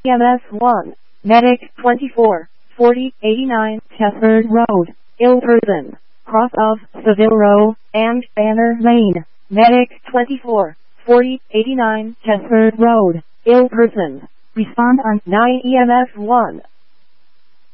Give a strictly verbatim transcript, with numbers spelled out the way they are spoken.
E M S one, Medic twenty-four, forty, eighty-nine, Chesford Road, Ilperson, cross of Seville Row, and Banner Lane. Medic twenty-four, forty, eighty-nine, Chesford Road, Ilperson. Respond on nine E M S one.